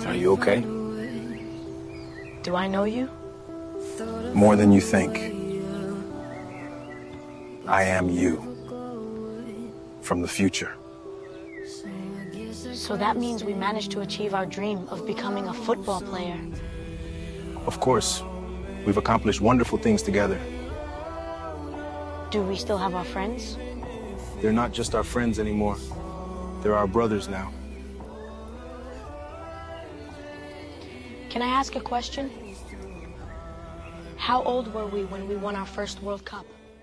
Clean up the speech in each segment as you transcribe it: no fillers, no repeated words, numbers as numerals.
Are you okay? Do I know you? More than you think. I am you. From the future. So that means we managed to achieve our dream of becoming a football player. Of course. We've accomplished wonderful things together. Do we still have our friends? They're not just our friends anymore. They're our brothers now. Can I ask a question? How old were we when we won our first World Cup?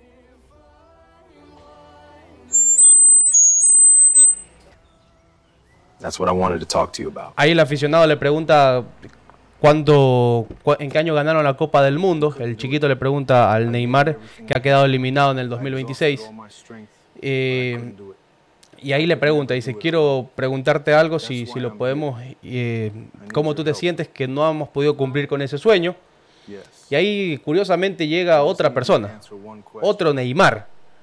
That's what I wanted to talk to you about. Ahí el aficionado le pregunta en qué año ganaron la Copa del Mundo. El chiquito le pregunta al Neymar, que ha quedado eliminado en el 2026. Y ahí le pregunta, dice, quiero preguntarte algo, si lo podemos, cómo tú te sientes que no hemos podido cumplir con ese sueño. Y ahí curiosamente llega otra persona, otro Neymar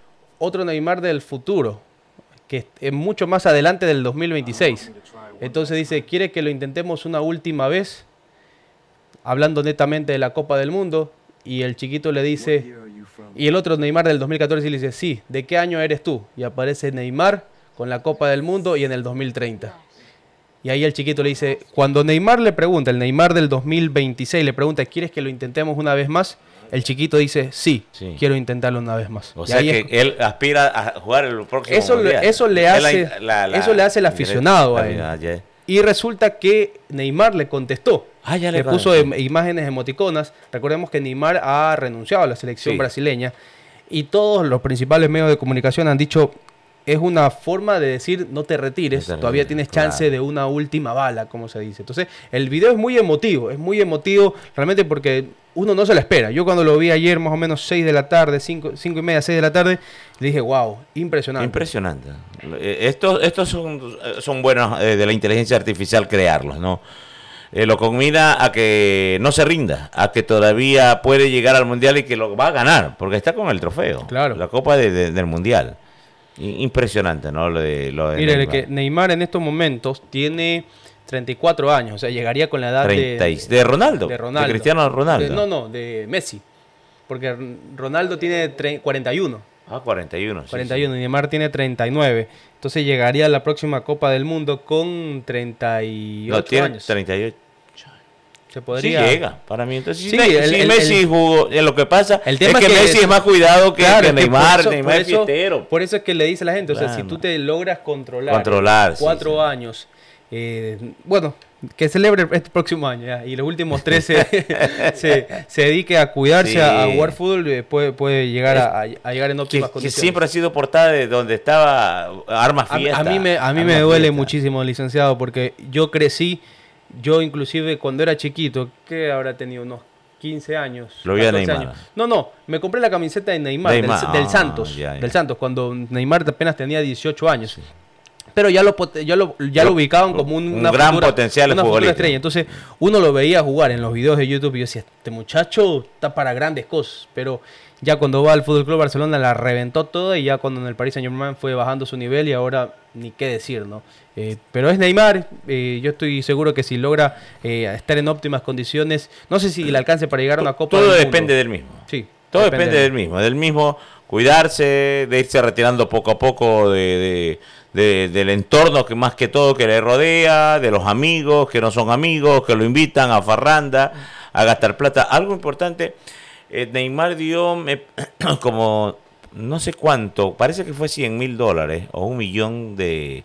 del futuro, que es mucho más adelante del 2026. Entonces dice, ¿quiere que lo intentemos una última vez? Hablando netamente de la Copa del Mundo. Y el chiquito le dice, y el otro Neymar del 2014 le dice, sí, ¿de qué año eres tú? Y aparece Neymar con la Copa del Mundo y en el 2030. Y ahí el chiquito le dice, cuando Neymar le pregunta, el Neymar del 2026 le pregunta, ¿quieres que lo intentemos una vez más? El chiquito dice, sí, quiero intentarlo una vez más. O sea que él aspira a jugar el próximo mundial. Eso le hace el aficionado a él. Y resulta que Neymar le contestó. Le puso imágenes emoticonas. Recordemos que Neymar ha renunciado a la selección brasileña. Y todos los principales medios de comunicación han dicho, es una forma de decir, no te retires, todavía tienes chance de una última bala, como se dice. Entonces, el video es muy emotivo realmente porque uno no se lo espera. Yo cuando lo vi ayer, más o menos 6 de la tarde, 5 y media, 6 de la tarde, le dije, wow, impresionante. Impresionante. Estos son buenos de la inteligencia artificial crearlos, ¿no? Lo combina a que no se rinda, a que todavía puede llegar al Mundial y que lo va a ganar, porque está con el trofeo, la Copa del Mundial. Impresionante, ¿no? Lo de Mire, Neymar. Que Neymar en estos momentos tiene 34 años, o sea, llegaría con la edad de Ronaldo. De Cristiano Ronaldo. De Messi. Porque Ronaldo tiene 41. 41. 41, y Neymar tiene 39. Entonces llegaría a la próxima Copa del Mundo con 38 años. 38. Se podría... Sí llega, para mí. Entonces, Messi jugó, lo que pasa es que Messi es más cuidado que Neymar. Neymar es fiestero. Por eso es que le dice a la gente, o sea, si tú te logras controlar 4 años, bueno, que celebre este próximo año ya, y los últimos 13 se dedique a cuidarse, a jugar fútbol, puede llegar a llegar en óptimas condiciones. Que siempre ha sido portada de donde estaba Armas Fiesta. A mí me duele muchísimo, licenciado, porque yo crecí. Yo inclusive cuando era chiquito, que habrá tenido unos 15 años. Lo vi a Neymar. Años. No, me compré la camiseta de Neymar. Del Santos. Del Santos, cuando Neymar apenas tenía 18 años. Sí. Pero ya lo ubicaban como una gran futura, potencial una futura estrella. Entonces uno lo veía jugar en los videos de YouTube y yo decía, este muchacho está para grandes cosas. Pero ya cuando va al FC Barcelona la reventó toda, y ya cuando en el Paris Saint-Germain fue bajando su nivel y ahora ni qué decir, ¿no? Pero es Neymar, yo estoy seguro que si logra estar en óptimas condiciones, no sé si le alcance para llegar a una Copa del Mundo. Todo depende del mismo. Sí, todo depende del mismo cuidarse, de irse retirando poco a poco del entorno que más que todo que le rodea, de los amigos que no son amigos, que lo invitan a farranda, a gastar plata. Algo importante, Neymar dio como no sé cuánto, parece que fue $100,000 o $1 millón de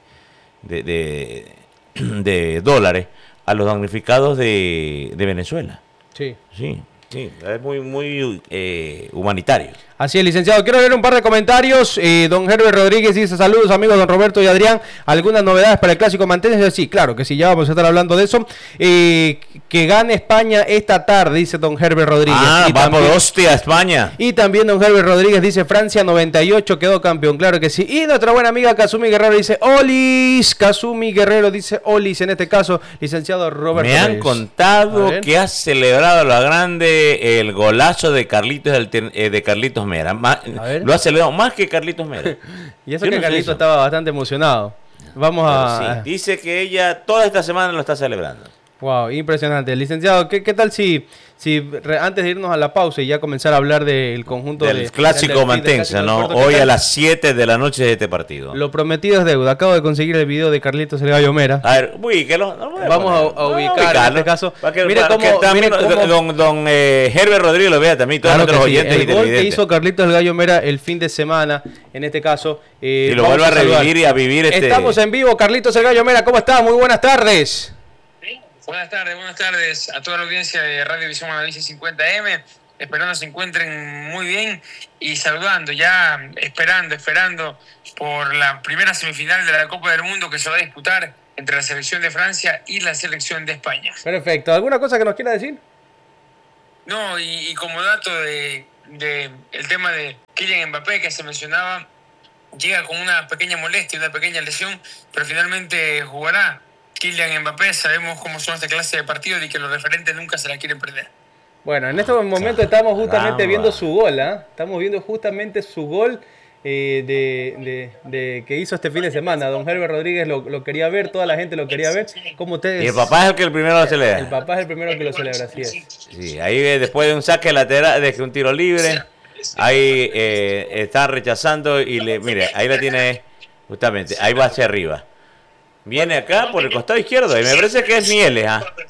dólares a los damnificados de Venezuela. Sí, es muy humanitario. Así es, licenciado. Quiero leer un par de comentarios. Don Herbert Rodríguez dice, saludos amigos, don Roberto y Adrián. ¿Algunas novedades para el Clásico Mantense? Sí, claro que sí, ya vamos a estar hablando de eso. Que gane España esta tarde, dice don Herbert Rodríguez. Vamos, hostia, España. Y también don Herbert Rodríguez dice, Francia 98 quedó campeón, claro que sí. Y nuestra buena amiga Kazumi Guerrero dice, Olis. Kazumi Guerrero dice, Olis, en este caso, licenciado Roberto Me han contado que ha celebrado la grande el golazo de Carlitos Mera. Lo ha celebrado más que Carlitos Mera. Y eso que Carlitos estaba bastante emocionado. Vamos a... Sí, dice que ella toda esta semana lo está celebrando. Wow, impresionante. Licenciado, ¿qué tal si antes de irnos a la pausa y ya comenzar a hablar del conjunto del clásico mantenza, ¿no? Hoy a las 7 de la noche de este partido. Lo prometido es deuda. Acabo de conseguir el video de Carlitos el Gallo Mera. A ver, ubíquelo. Vamos a ubicar en este caso. Mire cómo don Herbert Rodríguez lo vea también, todos nuestros oyentes. El gol que hizo Carlitos el Gallo Mera el fin de semana, en este caso. Y lo vuelve a revivir y a vivir Estamos en vivo, Carlitos el Gallo Mera. ¿Cómo está? Muy buenas tardes. Buenas tardes a toda la audiencia de Radio Visión Manaví 50M. Esperando se encuentren muy bien y saludando, ya esperando por la primera semifinal de la Copa del Mundo que se va a disputar entre la selección de Francia y la selección de España. Perfecto. ¿Alguna cosa que nos quiera decir? No, y como dato de el tema de Kylian Mbappé que se mencionaba, llega con una pequeña molestia, una pequeña lesión, pero finalmente jugará. Kylian Mbappé, sabemos cómo son esta clase de partidos y que los referentes nunca se la quieren perder. Bueno, en este momento estamos justamente viendo su gol, Estamos viendo justamente su gol que hizo este fin de semana. Don Herbert Rodríguez lo quería ver, toda la gente lo quería ver. Como ustedes... Y el papá es el que el primero lo celebra. El papá es el primero que lo celebra, así es. Sí, ahí después de un saque lateral, de un tiro libre, ahí está rechazando y mire, ahí la tiene justamente, ahí va hacia arriba. Viene acá por el costado izquierdo y me parece que es Mieles,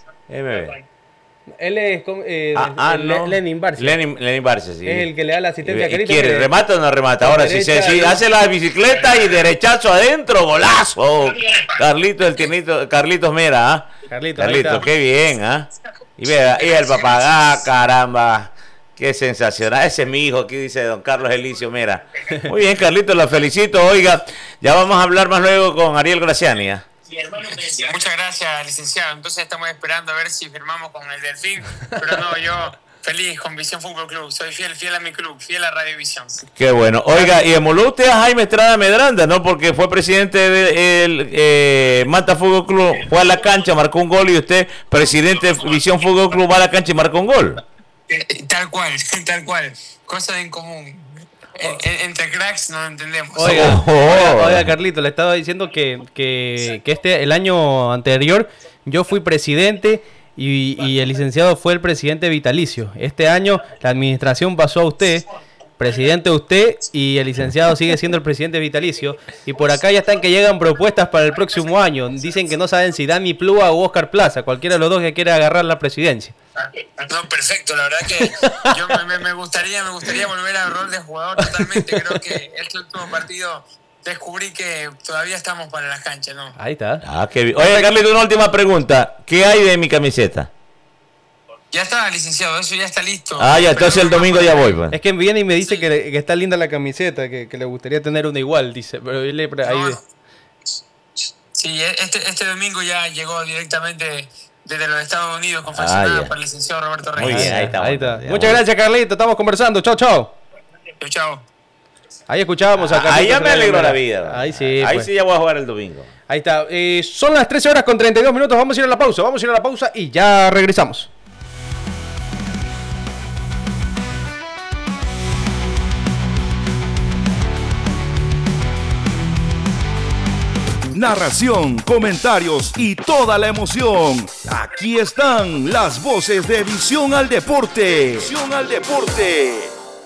Él es no. Lenin Barcia. Lenin Barcia, sí. Es el que le da la asistencia a Carlitos. ¿Quiere? ¿Remata o no remata? Ahora sí, hace la bicicleta y derechazo adentro, golazo. Carlitos Mera, Carlitos, qué bien, Y vea, y el papá, caramba. Qué sensacional. Ese es mi hijo, aquí dice don Carlos Elicio Mera. Muy bien, Carlitos, lo felicito. Oiga, ya vamos a hablar más luego con Ariel Graciani. Muchas gracias, licenciado. Entonces estamos esperando a ver si firmamos con el Delfín. Pero no, yo feliz con Visión Fútbol Club. Soy fiel a mi club, fiel a Radio Visión. Qué bueno. Oiga, y emuló usted a Jaime Estrada Medranda, ¿no? Porque fue presidente del Manta Fútbol Club, fue a la cancha, marcó un gol, y usted, presidente de Visión Fútbol Club, va a la cancha y marcó un gol. Tal cual. Cosa en común. Entre cracks no lo entendemos. Oiga, Carlito, le estaba diciendo que el año anterior yo fui presidente y el licenciado fue el presidente vitalicio. Este año la administración pasó a usted, presidente usted, y el licenciado sigue siendo el presidente vitalicio. Y por acá ya están que llegan propuestas para el próximo año. Dicen que no saben si Dani Plúa o Oscar Plaza, cualquiera de los dos que quiera agarrar la presidencia. No, perfecto, la verdad que yo me gustaría volver al rol de jugador totalmente. Creo que este último partido descubrí que todavía estamos para las canchas, ¿no? Ahí está. Qué bien. Oye, Carlito, una última pregunta. ¿Qué hay de mi camiseta? Ya está, licenciado, eso ya está listo. Ya, entonces el domingo ya voy. Es que viene y me dice que está linda la camiseta, que le gustaría tener una igual, dice. Pero sí, este domingo ya llegó directamente desde los Estados Unidos, confeccionada por el licenciado Roberto Reyes. Muy bien, ahí está. Muchas gracias, Carlito, estamos conversando. Chao. Chao. Ahí escuchábamos a Carlitos. Ahí ya me alegró la vida. Ahí sí. Ahí sí ya voy a jugar el domingo. Ahí está. Son las 13 horas con 32 minutos. Vamos a ir a la pausa. Y ya regresamos. Narración, comentarios y toda la emoción. Aquí están las voces de Visión al Deporte. Visión al Deporte.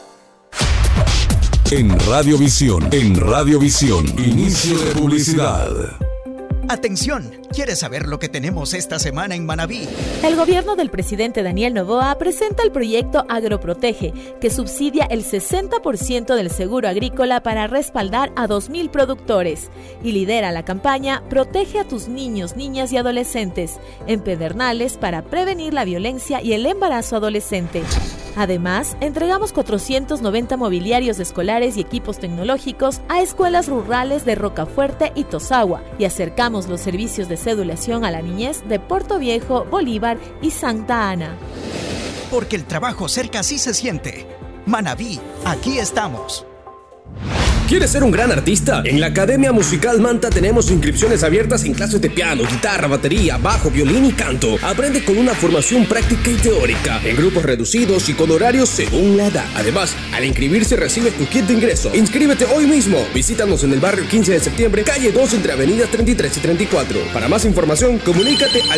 En Radiovisión, inicio de publicidad. Atención, ¿quieres saber lo que tenemos esta semana en Manaví? El gobierno del presidente Daniel Noboa presenta el proyecto Agroprotege, que subsidia el 60% del seguro agrícola para respaldar a 2,000 productores y lidera la campaña Protege a tus niños, niñas y adolescentes en Pedernales para prevenir la violencia y el embarazo adolescente. Además, entregamos 490 mobiliarios escolares y equipos tecnológicos a escuelas rurales de Rocafuerte y Tosagua y acercamos los servicios de cedulación a la niñez de Puerto Viejo, Bolívar y Santa Ana. Porque el trabajo cerca sí se siente. Manaví, aquí estamos. ¿Quieres ser un gran artista? En la Academia Musical Manta tenemos inscripciones abiertas en clases de piano, guitarra, batería, bajo, violín y canto. Aprende con una formación práctica y teórica, en grupos reducidos y con horarios según la edad. Además, al inscribirse recibes tu kit de ingreso. Inscríbete hoy mismo. Visítanos en el barrio 15 de septiembre, calle 2, entre avenidas 33 y 34. Para más información, comunícate al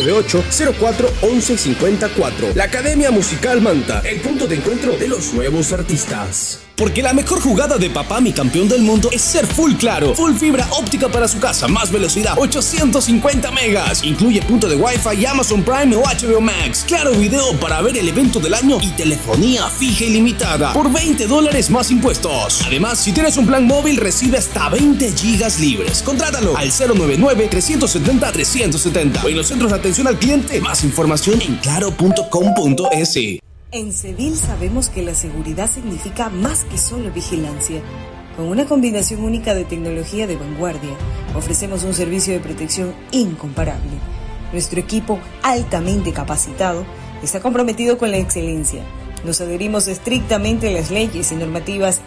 098-04-1154. La Academia Musical Manta, el punto de encuentro de los nuevos artistas. Porque la mejor jugada de papá, mi campeón del mundo, es ser full claro. Full fibra óptica para su casa, más velocidad, 850 megas. Incluye punto de Wi-Fi, Amazon Prime o HBO Max. Claro video para ver el evento del año y telefonía fija ilimitada por $20 más impuestos. Además, si tienes un plan móvil, recibe hasta 20 gigas libres. Contrátalo al 099-370-370 o en los centros de atención al cliente. Más información en claro.com.es. En Cedil sabemos que la seguridad significa más que solo vigilancia. Con una combinación única de tecnología de vanguardia, ofrecemos un servicio de protección incomparable. Nuestro equipo, altamente capacitado, está comprometido con la excelencia. Nos adherimos estrictamente a las leyes y normativas